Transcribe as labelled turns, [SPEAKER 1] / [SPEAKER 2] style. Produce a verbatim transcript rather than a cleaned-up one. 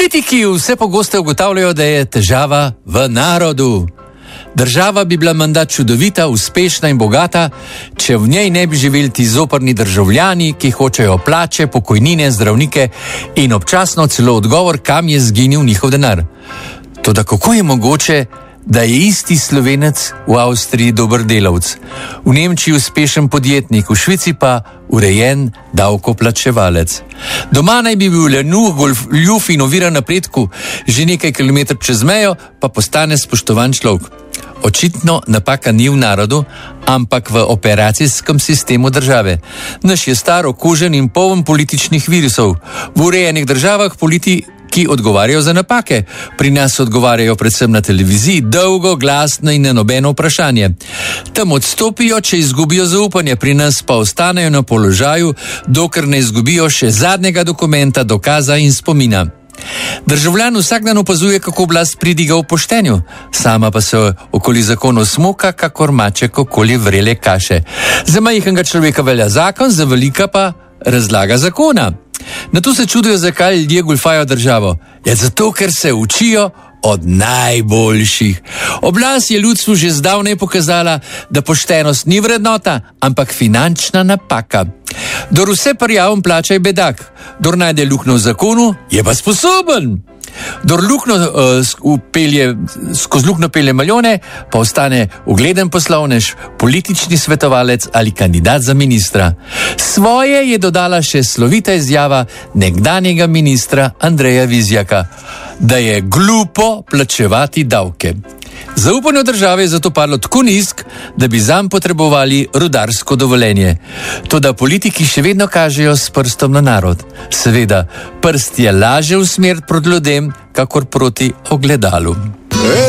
[SPEAKER 1] Politiki vse pogosteje ugotavljajo, da je težava v narodu. Država bi bila menda čudovita, uspešna in bogata, če v njej ne bi živeli ti zoprni državljani, ki hočejo plače, pokojnine, zdravnike in občasno celo odgovor, kam je zginil njihov denar. Toda kako je mogoče, da je isti Slovenec v Avstriji dober delavec, v Nemčiji uspešen podjetnik, v Švici pa urejen davkoplačevalec? Doma naj bi bil lenuh, goljuf in oviran napredku, že nekaj kilometrov čez mejo pa postane spoštovan človek. Očitno napaka ni v narodu, ampak v operacijskem sistemu države. Naš je star, okužen in poln političnih virusov. V urejenih državah politiki odgovarjajo za napake. Pri nas odgovarjajo predvsem na televiziji, dolgo, glasno in na nobeno vprašanje. Tam odstopijo, če izgubijo zaupanje, pri nas pa ostanejo na položaju, dokler ne izgubijo še zadnjega dokumenta, dokaza in spomina. Državljan vsak dan opazuje, kako oblast pridiga v poštenju, sama pa se okoli zakonov smuka, kakor maček okoli vrele kaše. Za majhnega človeka velja zakon, za velika pa razlaga zakona. Na to se čudijo, zakaj ljudje goljufajo državo. Je zato, ker se učijo od najboljših. Oblast je ljudstvu že zdavnaj pokazala, da poštenost ni vrednota, ampak finančna napaka. Dor vse prijavim plača je bedak, dor najde luknjo v zakonu, je pa sposoben. Dor luknjo uh, upelje, skozi luknjo pelje milijone, pa ostane ugleden poslovnež, politični svetovalec ali kandidat za ministra. Svoje je dodala še slovita izjava nekdanjega ministra Andreja Vizjaka, da je glupo plačevati davke. Zaupanje v države je zato padlo tako nizk, da bi zanj potrebovali rudarsko dovoljenje. Toda politiki še vedno kažejo s prstom na narod. Seveda, prst je laže usmeriti proti ljudem, kakor proti ogledalu.